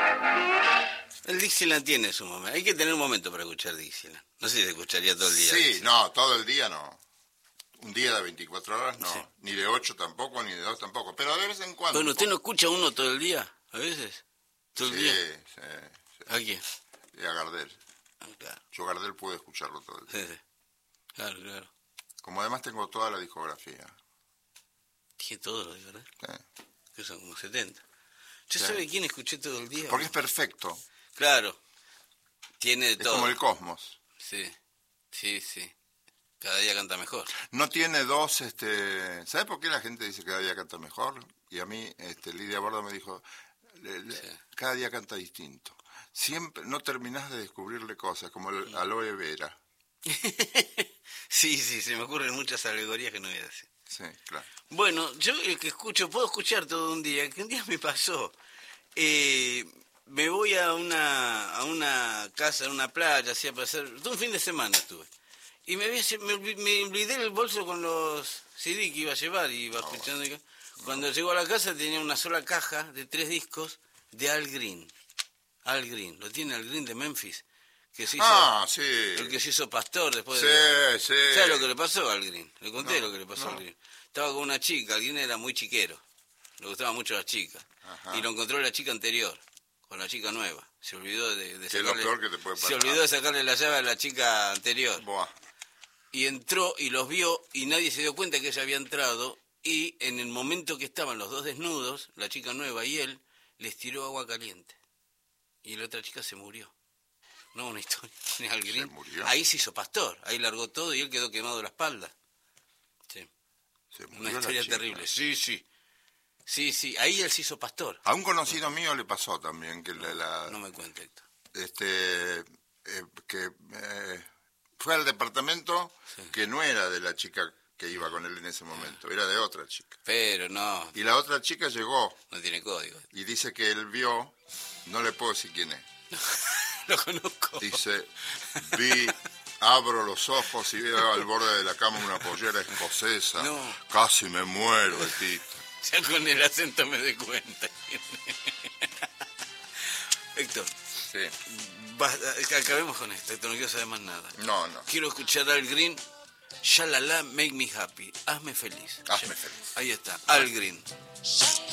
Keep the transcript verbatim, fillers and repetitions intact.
El Dixieland tiene su momento. Hay que tener un momento para escuchar Dixieland. No sé si se escucharía todo el día. Sí, Dixieland. no, todo el día no. Un día de veinticuatro horas no. Sí. Ni de ocho tampoco, ni de dos tampoco. Pero de vez en cuando. Bueno, ¿usted no escucha uno todo el día? ¿A veces? ¿Todo el Sí, día? sí, sí. ¿A quién? Y a Gardel. Ah, claro. Yo Gardel pude escucharlo todo el día. Sí, sí. Claro, claro. Como además tengo toda la discografía. Tiene todo lo de verdad. Sí. Que son como setenta. ¿Usted Sí. sabe quién escuché todo el día? Porque es perfecto. Claro. Tiene de Es todo. como el cosmos. Sí, sí, sí. Cada día canta mejor. No tiene dos, este... ¿Sabe por qué la gente dice que cada día canta mejor? Y a mí, este, Lidia Borda me dijo, le- le- Sí. cada día canta distinto. Siempre no terminás de descubrirle cosas, como el aloe vera. Sí, sí, se me ocurren muchas alegorías que no voy a decir. Sí, claro. Bueno, yo el que escucho, puedo escuchar todo un día, que un día me pasó. Eh, me voy a una a una casa, a una playa, así a pasar, todo un fin de semana estuve. Y me, había, me, olvi- me olvidé el bolso con los C D que iba a llevar y iba escuchando. y- Cuando llego a la casa tenía una sola caja de tres discos de Al Green. Al Green, lo tiene Al Green de Memphis, que se hizo, Ah, sí. el que se hizo pastor después Sí, de... sí. ¿Sabes lo que le pasó a Al Green? Le conté No, lo que le pasó no. a Al Green. Estaba con una chica, Al Green era muy chiquero, le gustaban mucho las chicas. Ajá. Y lo encontró la chica anterior, con la chica nueva. Se olvidó de, de Que es lo sacarle... peor que te puede Se pasar. olvidó de sacarle la llave a la chica anterior. Buah. Y entró y los vio y nadie se dio cuenta que ella había entrado. Y en el momento que estaban los dos desnudos, la chica nueva y él, les tiró agua caliente. Y la otra chica se murió. No, una historia. Al Green. ¿Se murió? Ahí se hizo pastor. Ahí largó todo y él quedó quemado la espalda. Sí. Se murió Una la historia chica. terrible. Sí, sí. Sí, sí. Ahí él se hizo pastor. A un conocido mío le pasó también que la, la- No me cuenta, Héctor. este eh, que eh, fue al departamento Sí. que no era de la chica que iba con él en ese momento, era de otra chica. Pero no, Y la otra chica llegó no tiene código. y dice que él vio, no le puedo decir quién es, Lo conozco. dice, vi, abro los ojos y veo al borde de la cama una pollera escocesa, No. casi me muero, Tito. Ya con el acento me doy cuenta. Héctor, Sí. basta, acabemos con esto, Héctor, no quiero saber más nada. No, no, Quiero escuchar Al Green, Shalala, make me happy, hazme feliz. hazme feliz. Ahí está, Al Green.